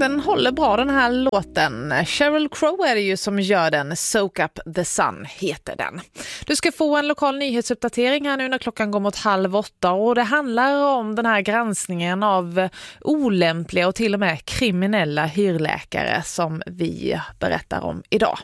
den håller bra, den här låten. Sheryl Crow är det ju som gör den. Soak Up the Sun heter den. Du ska få en lokal nyhetsuppdatering här nu när klockan går mot 7:30 och det handlar om den här granskningen av olämpliga och till och med kriminella hyrläkare som vi berättar om idag.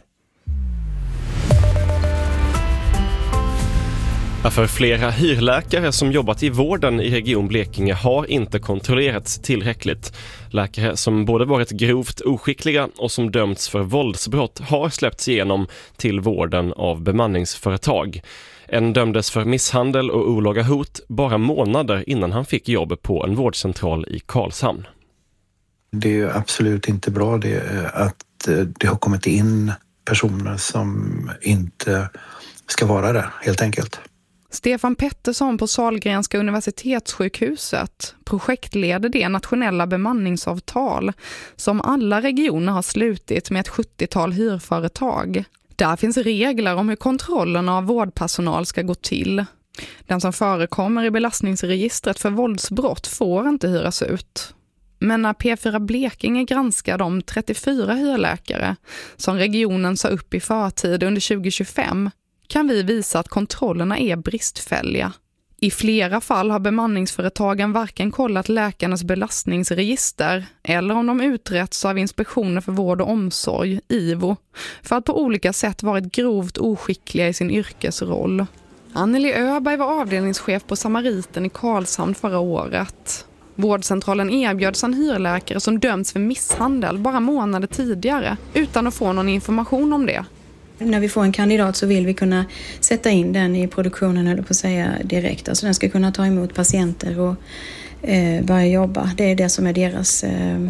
För flera hyrläkare som jobbat i vården i Region Blekinge har inte kontrollerats tillräckligt. Läkare som både varit grovt oskickliga och som dömts för våldsbrott har släppts igenom till vården av bemanningsföretag. En dömdes för misshandel och olaga hot bara månader innan han fick jobb på en vårdcentral i Karlshamn. Det är ju absolut inte bra att det har kommit in personer som inte ska vara där, helt enkelt. Stefan Pettersson på Sahlgrenska universitetssjukhuset projektleder det nationella bemanningsavtal som alla regioner har slutit med ett 70-tal hyrföretag. Där finns regler om hur kontrollen av vårdpersonal ska gå till. Den som förekommer i belastningsregistret för våldsbrott får inte hyras ut. Men när P4 Blekinge granskar de 34 hyrläkare som regionen sa upp i förtid under 2025 kan vi visa att kontrollerna är bristfälliga. I flera fall har bemanningsföretagen varken kollat läkarnas belastningsregister eller om de uträtts av Inspektionen för vård och omsorg, IVO, för att på olika sätt varit grovt oskickliga i sin yrkesroll. Anneli Öberg var avdelningschef på Samariten i Karlshamn förra året. Vårdcentralen erbjöds en hyrläkare som dömts för misshandel bara månader tidigare utan att få någon information om det. När vi får en kandidat så vill vi kunna sätta in den i produktionen eller på att säga direkt. Alltså den ska kunna ta emot patienter och börja jobba. Det är det som är deras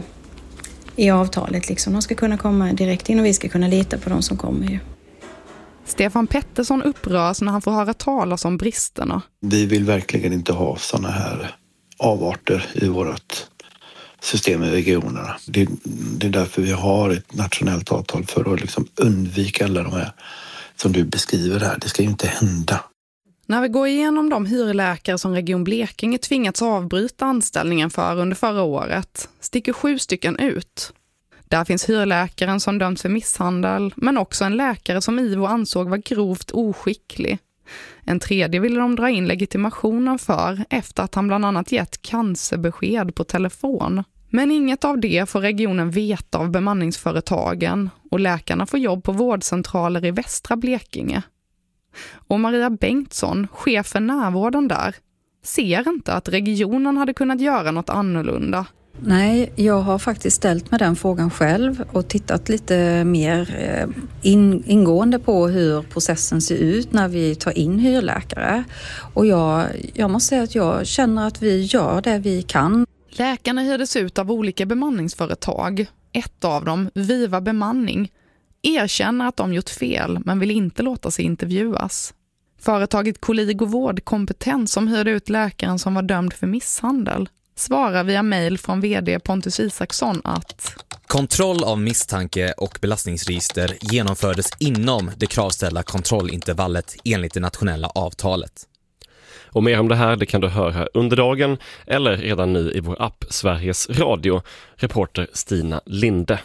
i avtalet. Liksom. De ska kunna komma direkt in och vi ska kunna lita på de som kommer ju. Stefan Pettersson upprörs när han får höra talas om bristerna. Vi vill verkligen inte ha såna här avarter i vårt system i regionerna. Det är därför vi har ett nationellt avtal för att liksom undvika alla de här som du beskriver här. Det ska ju inte hända. När vi går igenom de hyrläkare som Region Blekinge tvingats avbryta anställningen för under förra året sticker 7 stycken ut. Där finns hyrläkaren som dömts för misshandel men också en läkare som IVO ansåg var grovt oskicklig. En tredje ville de dra in legitimationen för efter att han bland annat gett cancerbesked på telefon. Men inget av det får regionen veta av bemanningsföretagen och läkarna får jobb på vårdcentraler i västra Blekinge. Och Maria Bengtsson, chef för närvården där, ser inte att regionen hade kunnat göra något annorlunda. Nej, jag har faktiskt ställt mig den frågan själv och tittat lite mer ingående på hur processen ser ut när vi tar in hyrläkare. Och jag måste säga att jag känner att vi gör det vi kan. Läkarna hyrdes ut av olika bemanningsföretag. Ett av dem, Viva Bemanning, erkänner att de gjort fel men vill inte låta sig intervjuas. Företaget Kolligo Vårdkompetens som hyrde ut läkaren som var dömd för misshandel svarar via mejl från vd Pontus Isaksson att kontroll av misstanke och belastningsregister genomfördes inom det kravställda kontrollintervallet enligt det nationella avtalet. Och mer om det här det kan du höra under dagen eller redan nu i vår app Sveriges Radio. Reporter Stina Linde.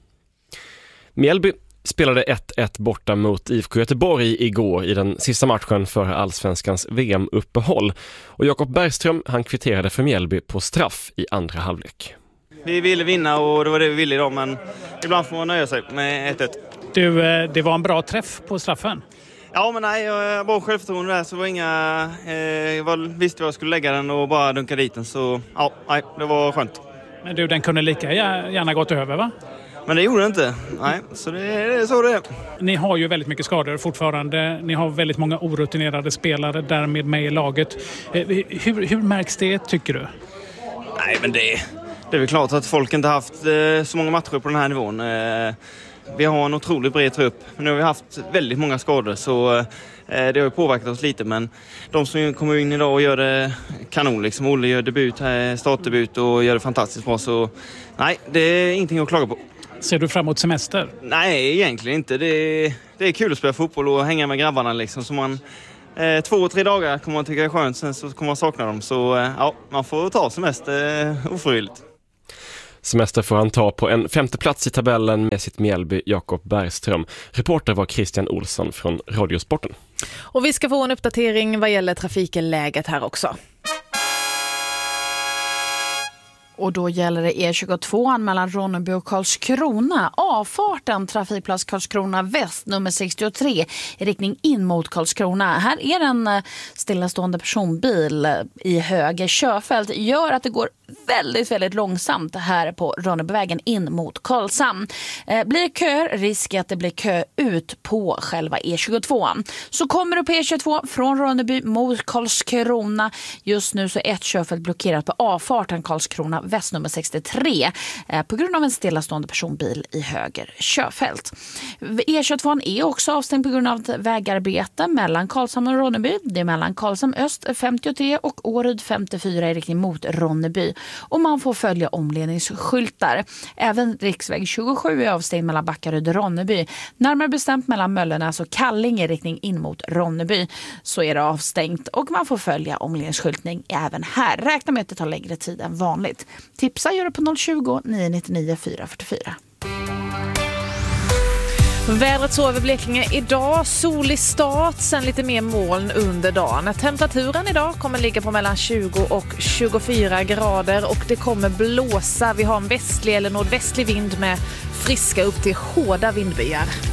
Mjällby spelade 1-1 borta mot IFK Göteborg igår i den sista matchen för Allsvenskans VM-uppehåll. Och Jakob Bergström han kvitterade för Mjällby på straff i andra halvlek. Vi ville vinna och det var det vi ville idag, men ibland får man nöja sig med 1-1. Du, det var en bra träff på straffen. Ja, men nej, jag var självförtroende där så var inga... Jag visste vad jag skulle lägga den och bara dunka dit den, så ja, nej, det var skönt. Men du, den kunde lika gärna gått över, va? Men det gjorde det inte. Nej, så det är så det är. Ni har ju väldigt mycket skador fortfarande. Ni har väldigt många orutinerade spelare därmed med i laget. Hur märks det, tycker du? Nej, men det är väl klart att folk inte haft så många matcher på den här nivån. Vi har en otroligt bred trupp. Nu har vi haft väldigt många skador så det har påverkat oss lite. Men de som kommer in idag och gör det kanon. Liksom. Olle gör startdebut och gör det fantastiskt bra. Så nej, det är ingenting att klaga på. Ser du fram emot semester? Nej, egentligen inte. Det är kul att spela fotboll och hänga med grabbarna. Liksom. Så 2-3 dagar kommer man tycka det är skönt. Sen så kommer man sakna dem. Så ja, man får ta semester ofrivilligt. Semester får han ta på en 5:e plats i tabellen med sitt Mjällby Jakob Bergström. Reporter var Christian Olsson från Radiosporten. Och vi ska få en uppdatering vad gäller trafikläget här också. Och då gäller det E22 mellan Ronneby och Karlskrona. Avfarten trafikplats Karlskrona väst nummer 63 i riktning in mot Karlskrona. Här är en stillastående personbil i höger körfält. Gör att det går väldigt, väldigt långsamt här på Ronnebyvägen in mot Karlshamn. Blir kö, risk att det blir kö ut på själva E22. Så kommer du på E22 från Ronneby mot Karlskrona. Just nu så är ett körfält blockerat på avfarten Karlskrona väst nummer 63 på grund av en stillastående personbil i höger körfält. E22 är också avstängd på grund av ett vägarbete mellan Karlshamn och Ronneby. Det är mellan Karlshamn öst 53 och Åryd 54 i riktning mot Ronneby. Och man får följa omledningsskyltar. Även riksväg 27 är avstängd mellan Backaryd och Ronneby. Närmare bestämt mellan Möllernas och Kallinge i riktning in mot Ronneby så är det avstängt. Och man får följa omledningsskyltning även här. Räkna med att det tar längre tid än vanligt. Tipsa gör det på 020 999 444. Vädret så över Blekinge idag, solig start, sen lite mer moln under dagen. Temperaturen idag kommer ligga på mellan 20 och 24 grader och det kommer blåsa. Vi har en västlig eller nordvästlig vind med friska upp till hårda vindbyar.